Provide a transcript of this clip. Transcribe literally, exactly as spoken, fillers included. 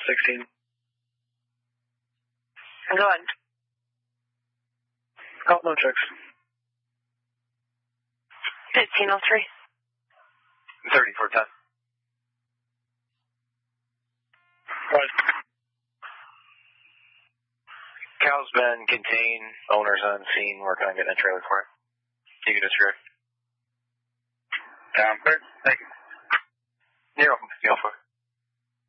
sixteen. Go ahead. Oh, no checks. fifteen oh three. thirty-four ten. Right. Cow's been contained, owners on scene, working on getting a trailer for it. You can disregard. Down, clear. Thank you. You're welcome. Go for it.